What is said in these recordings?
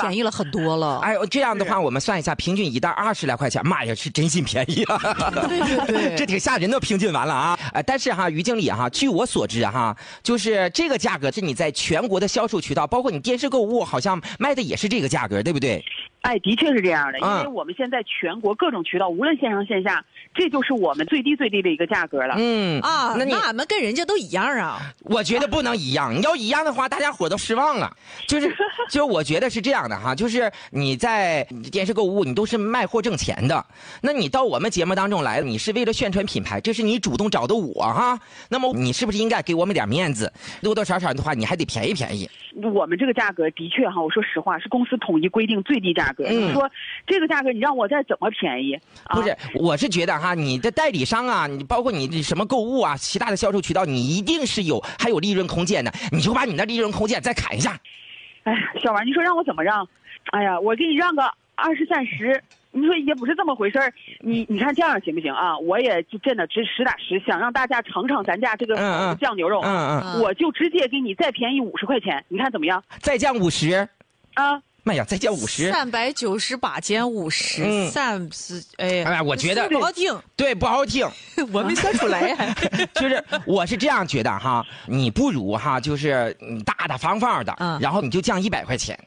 便宜了很多了。 哎，这样的话我们算一下，平均一袋20来块钱，妈呀，是真心便宜啊！ 对， 这挺吓人的，平均完了啊。但是哈，于经理哈，据我所知哈，就是这个价格是你在全国的销售渠道，包括你电视购物，好像卖的也是这个价格，对不对？ 哎，的确是这样的，因为我们现在全国各种渠道，无论线上线下，这就是我们最低的一个价格了。 那俺们跟人家都一样啊？ 我觉得不能一样，你要一样的话，大家伙都失望了。就是我觉得是这样的哈，就是你在电视购物，你都是卖货挣钱的，那你到我们节目当中来，你是为了宣传品牌，这是你主动找的我哈，那么你是不是应该给我们点面子？多多少少的话，你还得便宜。 我们这个价格的确哈，我说实话，是公司统一规定最低价格。你说这个价格，你让我再怎么便宜？ 不是，我是觉得哈，你的代理商啊，你包括你什么购物啊，其他的销售渠道，你一定是还有利润空间的，你就把你的利润空间再砍一下。 哎呀，小王，你说让我怎么让？哎呀，我给你让个20、30，你说也不是这么回事儿。你看这样行不行啊？我也就真的实打实想让大家尝尝咱家这个酱牛肉，我就直接给你再便宜50块钱，你看怎么样？ 再降50 啊？ 妈呀，再降 50，398减50，30，哎呀， 我觉得不好听， 对，不好听， 我没算出来。 就是我是这样觉得哈，你不如哈，就是大大方方的，然后你就降100块钱。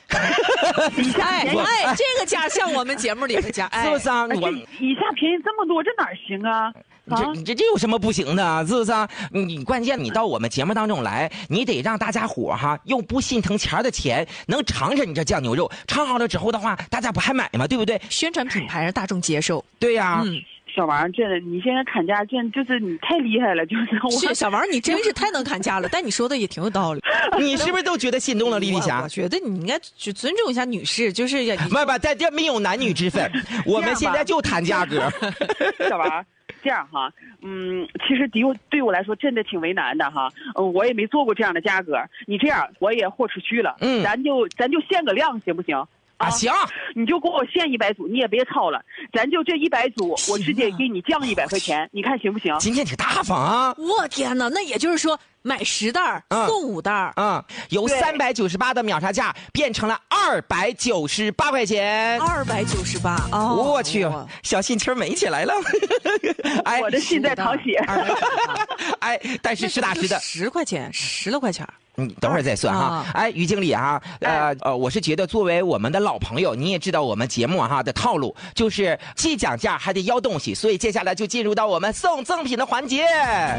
这个价像我们节目里的价， 是不是啊？我一下便宜这么多，这哪行啊？ 这有什么不行的？是不是啊？你关键你到我们节目当中来，你得让大家伙哈用不心疼钱的钱，能尝尝你这酱牛肉，尝好了之后的话，大家不还买吗？对不对？ 宣传品牌让大众接受。 对呀。 小王，真的，你现在砍价，就是你太厉害了，就是小王，你真是太能砍价了。但你说的也挺有道理。 你是不是都觉得心动了，丽丽霞？ 我觉得你应该去尊重一下女士，就是不，在这没有男女之分，我们现在就谈价格。 小王，这样哈，其实对我来说真的挺为难的哈，我也没做过这样的价格。你这样，我也豁出去了，咱就限个量，行不行？ 行， 你就给我限100组，你也别操了，咱就这100组，我直接给你降100块钱，你看行不行？ 今天挺大方啊！ 我天哪，那也就是说买10袋送5袋， 由398的秒杀价变成了298块钱 ，298哦！ 我去，小心气儿美起来了。 哎，我的心在淌血。 哎，但是实打实的 10块钱，10来块钱。 你等会儿再算哈。哎，于经理哈，我是觉得作为我们的老朋友，你也知道我们节目哈的套路，就是既讲价还得要东西，所以接下来就进入到我们送赠品的环节。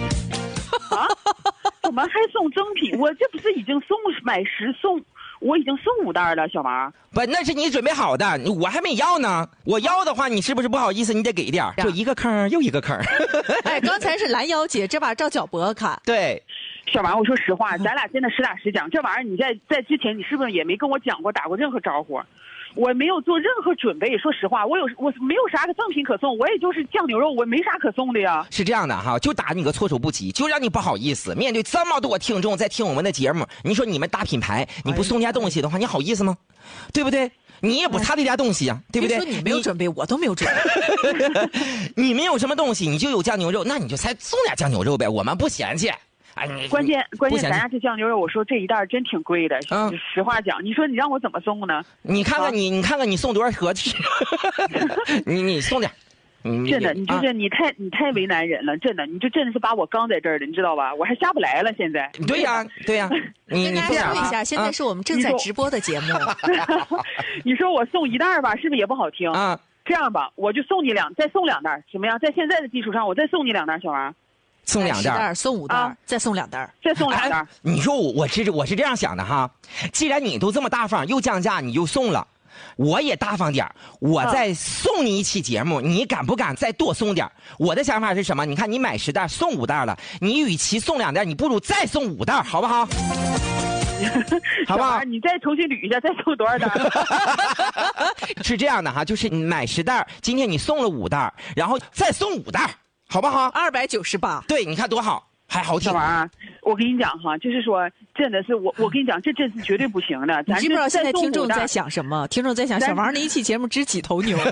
怎么还送赠品？我这不是已经买10送，我已经送5袋了，小王。 不，那是你准备好的，我还没要呢。我要的话，你是不是不好意思？你得给点，就一个坑又一个坑。 哎，刚才是拦腰姐，这把照脚脖看。 对。 小王，我说实话，咱俩真的实打实讲，这玩意儿你在之前你是不是也没跟我讲过，打过任何招呼？我没有做任何准备。说实话，我没有啥个赠品可送，我也就是酱牛肉，我没啥可送的呀。 是这样的哈，就打你个措手不及，就让你不好意思。面对这么多听众在听我们的节目，你说你们大品牌，你不送家东西的话，你好意思吗？对不对？你也不差这家东西啊，对不对？ 说你没有准备，我都没有准备。 你没有什么东西，你就有酱牛肉，那你就才送点酱牛肉呗，我们不嫌弃。 关键咱家这酱牛肉，我说这一袋真挺贵的。实话讲，你说你让我怎么送呢？ 你看看你送多少盒去？你送点。 真的，你太为难人了，真的，你就真的是把我刚在这儿的，你知道吧？我还下不来了，现在。 对呀。 跟大家说一下，现在是我们正在直播的节目。 你说我送1袋吧，是不是也不好听啊？ 这样吧，我就送你再送2袋，怎么样？在现在的基础上，我再送你2袋，小王。 送2袋， 送5袋，再送2袋， 再送2袋。 你说我是这样想的哈，既然你都这么大方，又降价，你就送了，我也大方点，我再送你一期节目，你敢不敢再多送点？我的想法是什么？你看你买10袋送5袋了，你与其送2袋，你不如再送5袋，好不好？好不好？ 你再重新捋一下，再送多少袋？ 是这样的哈，就是你买10袋，今天你送了5袋，然后再送5袋。好不好？ 298， 对，你看多好，还好听。 小王，我跟你讲哈，就是说真的是我跟你讲，这真是绝对不行的。 你知不知道现在听众在想什么？听众在想，小王那一期节目值几头牛？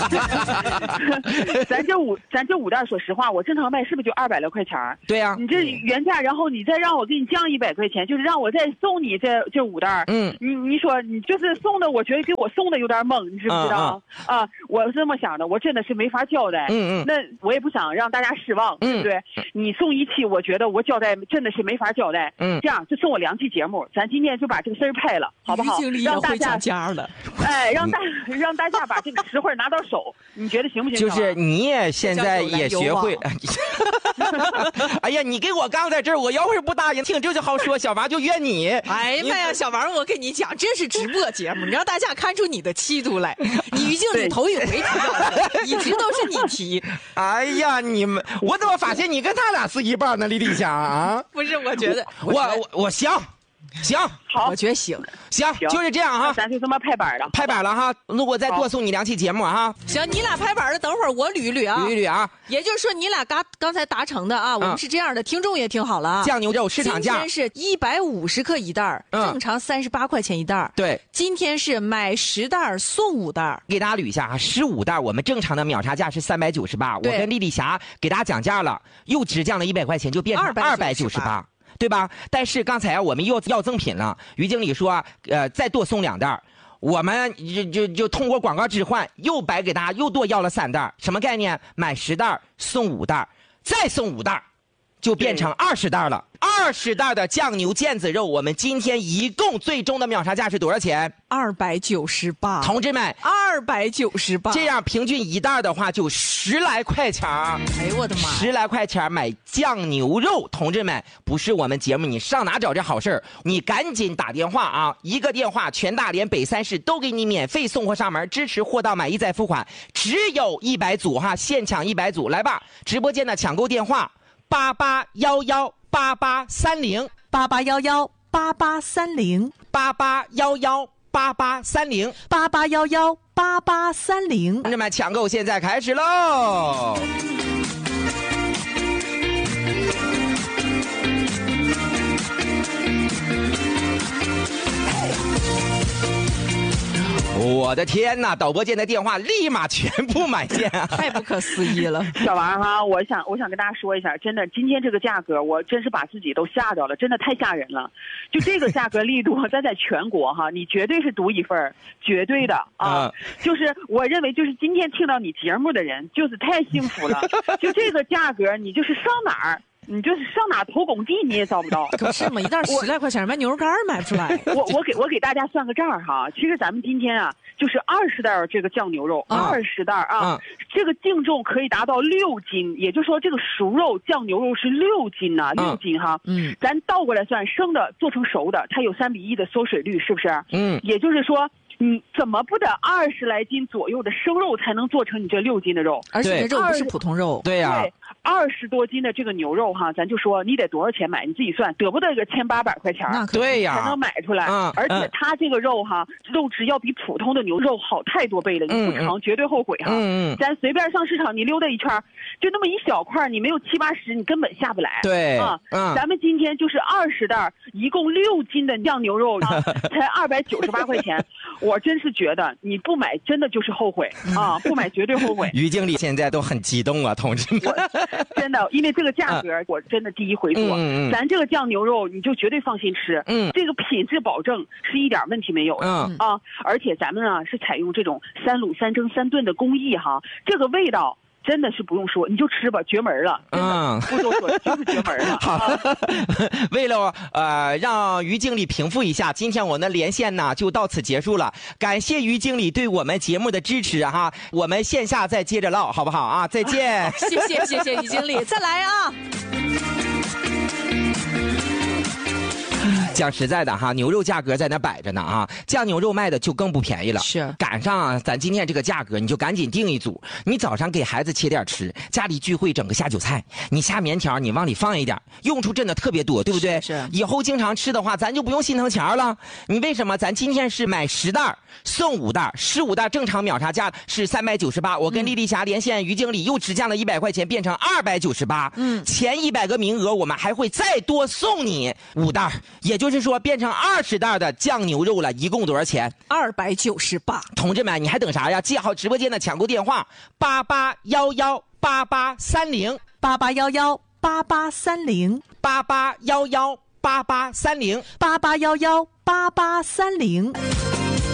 咱这5袋，说实话，我正常卖是不是就200来块钱？ 对呀、 你这原价，然后你再让我给你降100块钱，就是让我再送你这5袋。你说你就是送的，我觉得给我送的有点猛，你知不知道？我是这么想的，我真的是没法交代。那我也不想让大家失望，对不对？你送1期，我觉得我交代真的是没法交代。这样就送我2期节目，咱今天就把这个事儿拍了，好不好？让大家了， 让大家把这个实惠拿到手，你觉得行不行？ 就是你也现在也学会。哎呀，你给我刚在这儿，我要是不答应听，这就好说，小王就怨你。 哎呀妈呀，小王，我跟你讲，这是直播节目，你让大家看出你的气度来。你于经理头一回提到的，一直都是你提。 哎呀，你们，我怎么发现你跟他俩是一半呢？李丽霞啊？ 不是，我觉得我行。 好， 我觉得行， 就是这样哈。 咱就这么拍板了， 哈。如果再多送你2期节目哈。 行，你俩拍板了，等会儿我捋一捋啊。 捋一捋啊。 也就是说，你俩刚才达成的啊，我们是这样的，听众也听好了啊。 酱牛肉市场价今天是150克一袋，正常38块钱一袋。 对， 今天是买10袋送5袋。 给大家捋一下啊，15袋我们正常的秒杀价是398，我跟丽丽霞给大家讲价了，又只降了100块钱，就变成298。对吧？但是刚才我们又要赠品了，于经理说，再多送2袋，我们就通过广告置换，又白给大家又多要了3袋，什么概念？买10袋送5袋，再送5袋，就变成20袋了。20袋的酱牛腱子肉，我们今天一共最终的秒杀价是多少钱 ？298。 同志们 ，298。 这样平均1袋的话就10来块钱。 哎呦我的妈 ！10来块钱买酱牛肉，同志们，不是我们节目，你上哪找这好事儿？你赶紧打电话啊！一个电话，全大连北3市都给你免费送货上门，支持货到买一再付款，只有100组哈，现抢100组，来吧！直播间的抢购电话88118830 88118830 88118830 88118830， 同志们，抢购现在开始喽！我的天哪！导播间的电话立马全部满线啊！ 太不可思议了， 小王哈，我想跟大家说一下，真的，今天这个价格，我真是把自己都吓着了，真的太吓人了。就这个价格力度，咱在全国哈，你绝对是独一份，绝对的啊！就是我认为，就是今天听到你节目的人，就是太幸福了。就这个价格，你就是上哪儿？你就是上哪投工地你也找不到， 可是嘛，一袋10来块钱买牛肉干买不出来。 我给大家算个账哈，其实咱们今天啊，就是20袋这个酱牛肉，20袋啊，这个净重可以达到6斤，也就是说这个熟肉酱牛肉是6斤呐，6斤哈。咱倒过来算，生的做成熟的，它有3:1的缩水率，是不是？也就是说。你怎么不得20来斤左右的生肉才能做成你这6斤的肉？ 而且这肉不是普通肉。 对呀。 对，20多斤的这个牛肉哈，咱就说你得多少钱买？你自己算，得不得个1800块钱？ 对呀， 才能买出来。而且它这个肉哈，肉质要比普通的牛肉好太多倍了，你不尝绝对后悔哈。咱随便上市场你溜达一圈，就那么一小块，你没有70、80，你根本下不来。 对啊，咱们今天就是20袋，一共6斤的酱牛肉，才298块钱。我真是觉得你不买真的就是后悔啊！不买绝对后悔。 于经理现在都很激动啊，同志们， 真的，因为这个价格我真的第一回做，咱这个酱牛肉你就绝对放心吃，这个品质保证是一点问题没有的啊！而且咱们啊是采用这种3卤3蒸3炖的工艺哈，这个味道。真的是不用说，你就吃吧，绝门了。不多说，就是绝门了。 好，为了让于经理平复一下，今天我们的连线呢就到此结束了。感谢于经理对我们节目的支持哈，我们线下再接着唠，好不好啊？再见。 谢谢于经理，再来啊。 讲实在的哈，牛肉价格在那摆着呢啊，酱牛肉卖的就更不便宜了。 是赶上啊，咱今天这个价格，你就赶紧订一组。你早上给孩子切点吃，家里聚会整个下酒菜，你下面条你往里放一点，用处真的特别多，对不对？ 是。 以后经常吃的话，咱就不用心疼钱了。你为什么？咱今天是买10袋送5袋，15袋正常秒杀价是398。我跟丽丽霞连线，于经理又只降了100块钱，变成298。前100个名额，我们还会再多送你5袋，也就就是说变成20袋的酱牛肉了，一共多少钱 ？298。 同志们，你还等啥呀？记好直播间的抢购电话 88118830，88118830，88118830，88118830。